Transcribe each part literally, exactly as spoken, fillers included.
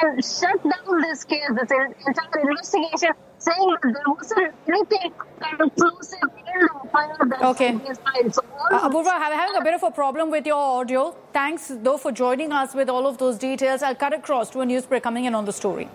and shut down this case, this entire investigation, saying that there wasn't anything conclusive in the file that okay. is filed. So uh, Apurva, I'm having a bit of a problem with your audio. Thanks, though, for joining us with all of those details. I'll cut across to a news break coming in on the story.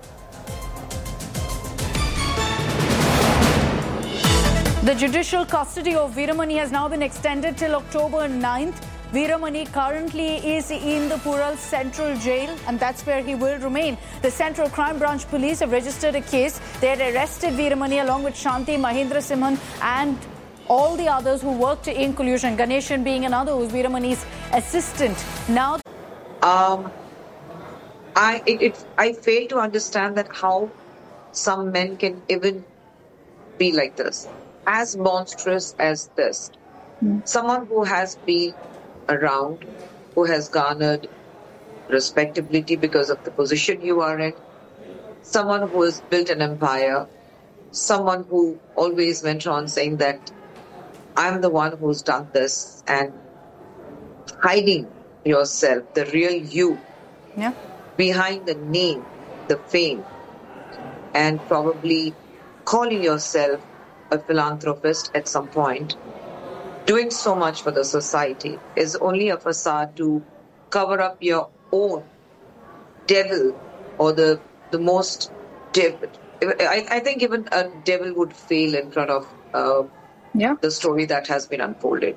The judicial custody of Veeramani has now been extended till October ninth. Veeramani currently is in the Pural Central Jail, and that's where he will remain. The Central Crime Branch Police have registered a case. They had arrested Veeramani along with Shanti, Mahendra Simhan and all the others who worked in collusion. Ganeshan being another who's Veeramani's assistant. Now, um, I it, it I fail to understand that how some men can even be like this, as monstrous as this. Mm. Someone who has been around, who has garnered respectability because of the position you are in, someone who has built an empire, someone who always went on saying that I'm the one who's done this, and hiding yourself, the real you, yeah. behind the name, the fame, and probably calling yourself a philanthropist at some point, doing so much for the society, is only a facade to cover up your own devil, or the the most devil. I, I think even a devil would fail in front of uh, yeah. the story that has been unfolded.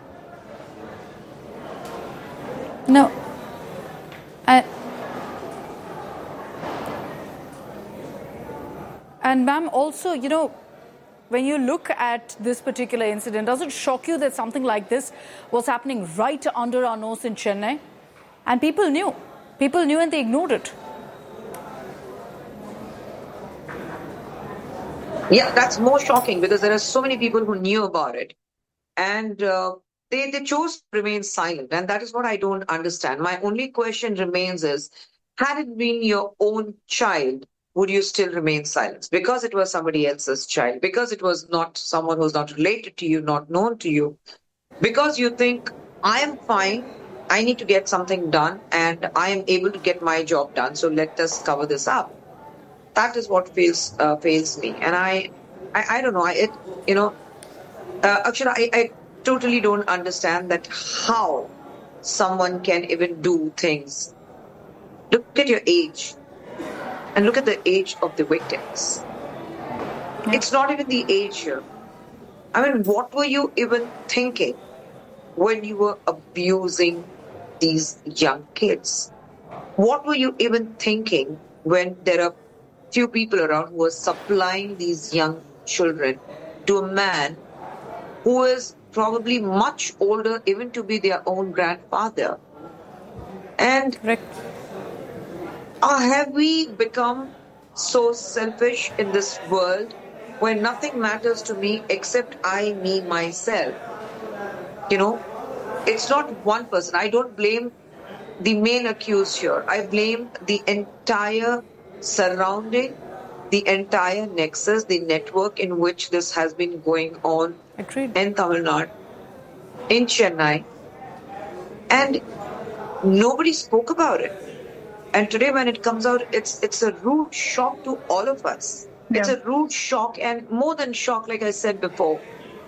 No. I, and ma'am, also, you know, when you look at this particular incident, does it shock you that something like this was happening right under our nose in Chennai? And people knew. People knew and they ignored it. Yeah, that's more shocking because there are so many people who knew about it. And uh, they, they chose to remain silent. And that is what I don't understand. My only question remains is, had it been your own child, would you still remain silent? Because it was somebody else's child, because it was not someone who's not related to you, not known to you, because you think, I am fine, I need to get something done, and I am able to get my job done, so let us cover this up. That is what fails uh, fails me. And I, I, I don't know, I, it, you know, uh, actually, I, I totally don't understand that how someone can even do things. Look at your age. And look at the age of the victims. Yeah. It's not even the age here. I mean, what were you even thinking when you were abusing these young kids? What were you even thinking when there are few people around who are supplying these young children to a man who is probably much older, even to be their own grandfather? And Rick. Uh, have we become so selfish in this world where nothing matters to me except I, me, myself? You know, it's not one person. I don't blame the main accused here. I blame the entire surrounding, the entire nexus, the network in which this has been going on Agreed. in Tamil Nadu, in Chennai. And nobody spoke about it. And today when it comes out, it's it's a rude shock to all of us. Yeah. It's a rude shock, and more than shock, like I said before,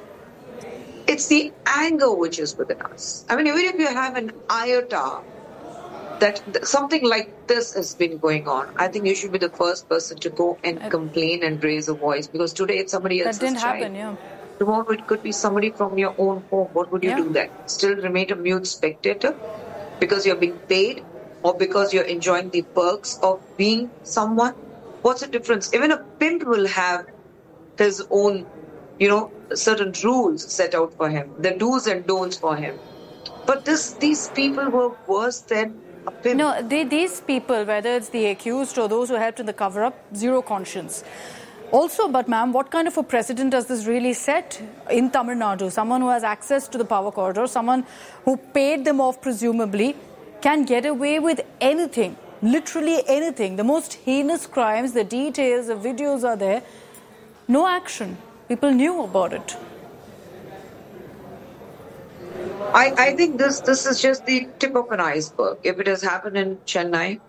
it's the anger which is within us. I mean, even if you have an iota that something like this has been going on, I think you should be the first person to go and I, complain and raise a voice, because today it's somebody else's child. That didn't happen, yeah. Tomorrow it could be somebody from your own home. What would you yeah. do then? Still remain a mute spectator because you're being paid? Or because you're enjoying the perks of being someone? What's the difference? Even a pimp will have his own, you know, certain rules set out for him, the do's and don'ts for him. But this, these people were worse than a pimp. No, they, these people, whether it's the accused or those who helped in the cover-up, zero conscience. Also, but ma'am, what kind of a precedent does this really set in Tamil Nadu? Someone who has access to the power corridor, someone who paid them off presumably, can get away with anything, literally anything. The most heinous crimes, the details, the videos are there. No action. People knew about it. I, I think this, this is just the tip of an iceberg. If it has happened in Chennai,